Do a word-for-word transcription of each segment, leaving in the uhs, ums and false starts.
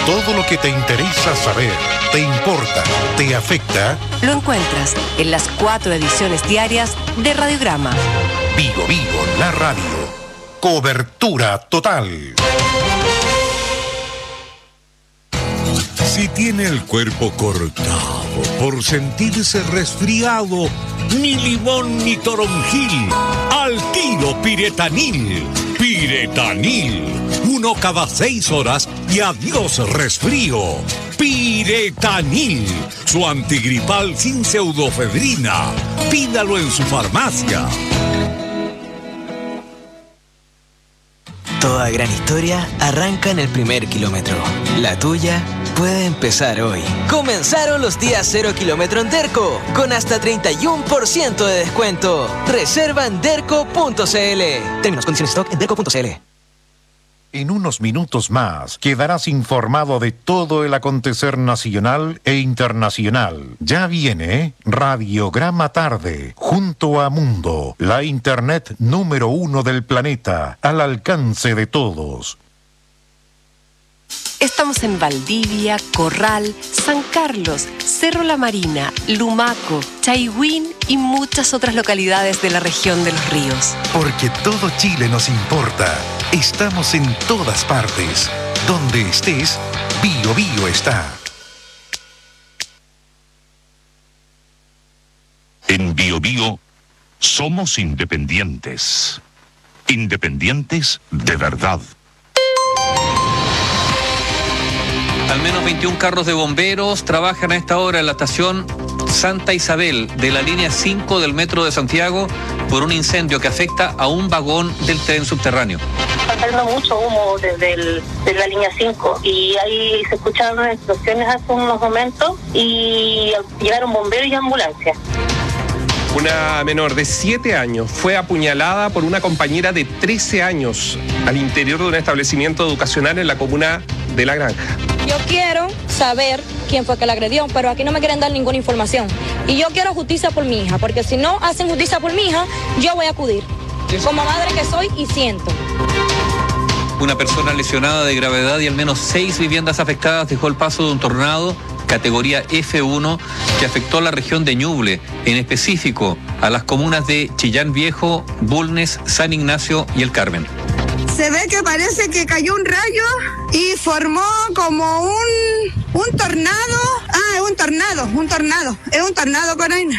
Todo lo que te interesa saber, te importa, te afecta, lo encuentras en las cuatro ediciones diarias de Radiograma. Vigo Vigo, la radio. Cobertura total. Si tiene el cuerpo cortado por sentirse resfriado, ni limón ni toronjil, al tiro Piretanil. Piretanil, uno cada seis horas y adiós resfrío. Piretanil, su antigripal sin pseudofedrina. Pídalo en su farmacia. Toda gran historia arranca en el primer kilómetro. La tuya puede empezar hoy. Comenzaron los días cero kilómetro en Derco, con hasta treinta y uno por ciento de descuento. Reserva en derco punto c l. Términos, condiciones, stock en derco punto c l. En unos minutos más quedarás informado de todo el acontecer nacional e internacional. Ya viene Radiograma Tarde, junto a Mundo, la internet número uno del planeta, al alcance de todos. Estamos en Valdivia, Corral, San Carlos, Cerro La Marina, Lumaco, Chaihuín y muchas otras localidades de la región de los ríos. Porque todo Chile nos importa. Estamos en todas partes. Donde estés, Bio Bio está. En Bio Bio somos independientes. Independientes de verdad. Al menos veintiún carros de bomberos trabajan a esta hora en la estación Santa Isabel de la línea cinco del Metro de Santiago por un incendio que afecta a un vagón del tren subterráneo. Está saliendo mucho humo desde el, de la línea cinco y ahí se escucharon explosiones hace unos momentos y llegaron bomberos y ambulancias. Una menor de siete años fue apuñalada por una compañera de trece años al interior de un establecimiento educacional en la comuna de La Granja. Yo quiero saber quién fue que la agredió, pero aquí no me quieren dar ninguna información. Y yo quiero justicia por mi hija, porque si no hacen justicia por mi hija, yo voy a acudir. Como madre que soy y siento. Una persona lesionada de gravedad y al menos seis viviendas afectadas dejó el paso de un tornado categoría F uno que afectó a la región de Ñuble, en específico a las comunas de Chillán Viejo, Bulnes, San Ignacio y El Carmen. Se ve que parece que cayó un rayo y formó como un, un tornado. Ah, es un tornado, un tornado, es un tornado, Corina.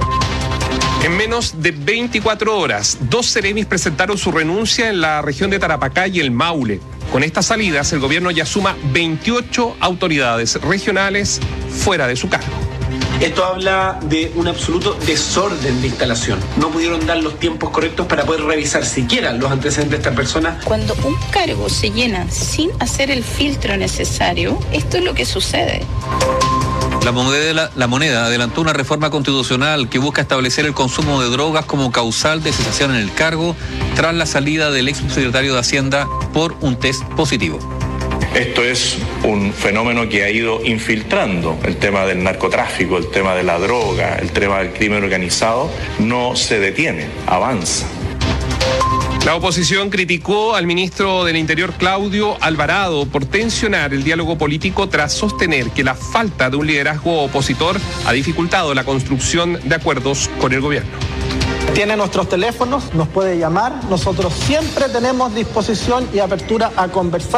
En menos de veinticuatro horas, dos seremis presentaron su renuncia en la región de Tarapacá y el Maule. Con estas salidas, el gobierno ya suma veintiocho autoridades regionales fuera de su cargo. Esto habla de un absoluto desorden de instalación. No pudieron dar los tiempos correctos para poder revisar siquiera los antecedentes de esta persona. Cuando un cargo se llena sin hacer el filtro necesario, esto es lo que sucede. La moneda, la moneda adelantó una reforma constitucional que busca establecer el consumo de drogas como causal de cesación en el cargo tras la salida del ex subsecretario de Hacienda por un test positivo. Esto es un fenómeno que ha ido infiltrando el tema del narcotráfico, el tema de la droga, el tema del crimen organizado. No se detiene, avanza. La oposición criticó al ministro del Interior, Claudio Alvarado, por tensionar el diálogo político tras sostener que la falta de un liderazgo opositor ha dificultado la construcción de acuerdos con el gobierno. Tiene nuestros teléfonos, nos puede llamar. Nosotros siempre tenemos disposición y apertura a conversar.